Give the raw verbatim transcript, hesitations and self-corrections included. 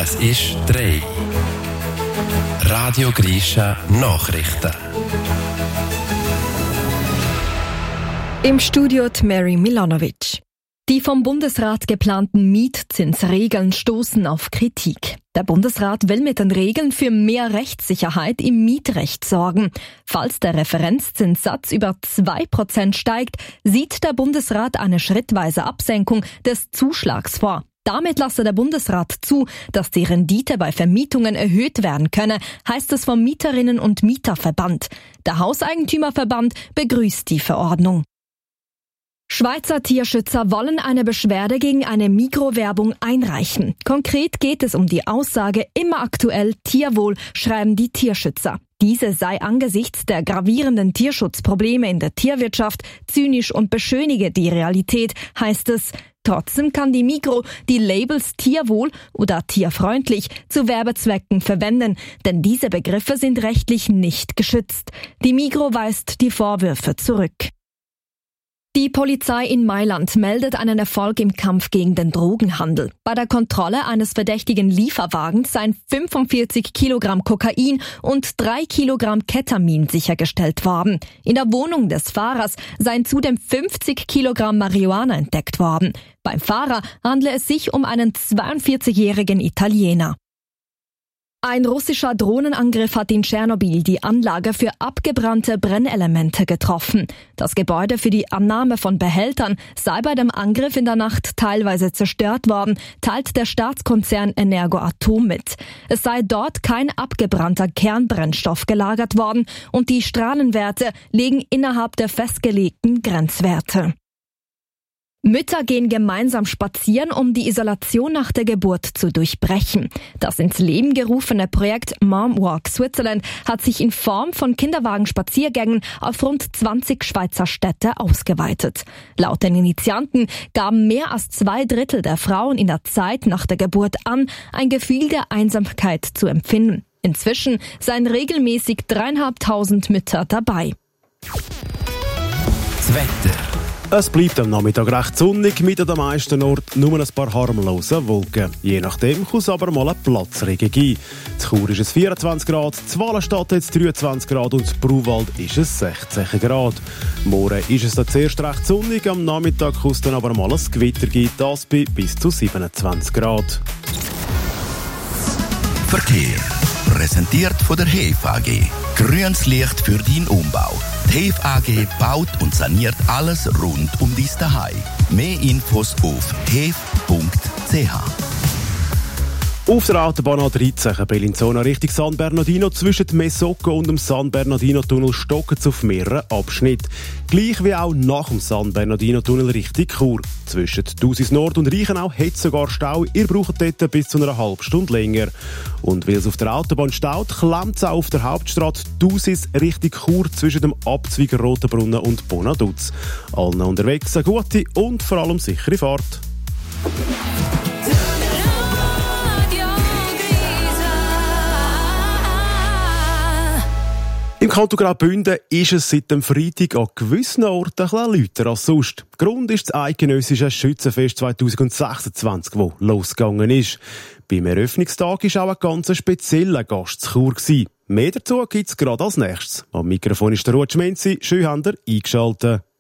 Es ist drei. Radio Grisha Nachrichten. Im Studio die Mary Milanovic. Die vom Bundesrat geplanten Mietzinsregeln stoßen auf Kritik. Der Bundesrat will mit den Regeln für mehr Rechtssicherheit im Mietrecht sorgen. Falls der Referenzzinssatz über zwei Prozent steigt, sieht der Bundesrat eine schrittweise Absenkung des Zuschlags vor. Damit lasse der Bundesrat zu, dass die Rendite bei Vermietungen erhöht werden könne, heißt es vom Mieterinnen- und Mieterverband. Der Hauseigentümerverband begrüßt die Verordnung. Schweizer Tierschützer wollen eine Beschwerde gegen eine Mikrowerbung einreichen. Konkret geht es um die Aussage immer aktuell Tierwohl, schreiben die Tierschützer. Diese sei angesichts der gravierenden Tierschutzprobleme in der Tierwirtschaft zynisch und beschönige die Realität, heißt es. Trotzdem kann die Mikro die Labels Tierwohl oder tierfreundlich zu Werbezwecken verwenden, denn diese Begriffe sind rechtlich nicht geschützt. Die Mikro weist die Vorwürfe zurück. Die Polizei in Mailand meldet einen Erfolg im Kampf gegen den Drogenhandel. Bei der Kontrolle eines verdächtigen Lieferwagens seien fünfundvierzig Kilogramm Kokain und drei Kilogramm Ketamin sichergestellt worden. In der Wohnung des Fahrers seien zudem fünfzig Kilogramm Marihuana entdeckt worden. Beim Fahrer handle es sich um einen zweiundvierzigjährigen Italiener. Ein russischer Drohnenangriff hat in Tschernobyl die Anlage für abgebrannte Brennelemente getroffen. Das Gebäude für die Annahme von Behältern sei bei dem Angriff in der Nacht teilweise zerstört worden, teilt der Staatskonzern Energoatom mit. Es sei dort kein abgebrannter Kernbrennstoff gelagert worden und die Strahlenwerte liegen innerhalb der festgelegten Grenzwerte. Mütter gehen gemeinsam spazieren, um die Isolation nach der Geburt zu durchbrechen. Das ins Leben gerufene Projekt Mom Walk Switzerland hat sich in Form von Kinderwagenspaziergängen auf rund zwanzig Schweizer Städte ausgeweitet. Laut den Initianten gaben mehr als zwei Drittel der Frauen in der Zeit nach der Geburt an, ein Gefühl der Einsamkeit zu empfinden. Inzwischen seien regelmäßig dreieinhalbtausend Mütter dabei. Das Wetter. Es bleibt am Nachmittag recht sonnig, mit an den meisten Orten nur ein paar harmlose Wolken. Je nachdem kann es aber mal einen Platzregen geben. In Chur ist es vierundzwanzig Grad, in Wallenstadt jetzt dreiundzwanzig Grad und in Bruwald ist es sechzehn Grad. Morgen ist es dann zuerst recht sonnig, am Nachmittag kann es dann aber mal ein Gewitter geben, das bei bis zu siebenundzwanzig Grad. Verkehr. Präsentiert von der H E F A G. Grünes Licht für deinen Umbau. Die H E F A G baut und saniert alles rund um dein Zuhause. Mehr Infos auf hef punkt c h. Auf der Autobahn A dreizehn, Bellinzona Richtung San Bernardino, zwischen Mesocco und dem San Bernardino-Tunnel stocken es auf mehreren Abschnitten. Gleich wie auch nach dem San Bernardino-Tunnel Richtung Chur. Zwischen Thusis Nord und Reichenau hat es sogar Stau. Ihr braucht dort bis zu einer halben Stunde länger. Und weil es auf der Autobahn staut, klemmt es auch auf der Hauptstrasse Thusis Richtung Chur zwischen dem Abzweiger Rotenbrunnen und Bonaduz. Allen unterwegs eine gute und vor allem sichere Fahrt. Im Kanton Graubünden ist es seit dem Freitag an gewissen Orten ein bisschen lauter als sonst. Grund ist das eidgenössische Schützenfest zwanzig sechsundzwanzig, das losgegangen ist. Beim Eröffnungstag war auch ein ganz spezieller Gast zu Chur. Mehr dazu gibt es gerade als nächstes. Am Mikrofon ist der Ruth Schmenzi, schön habt ihr eingeschaltet.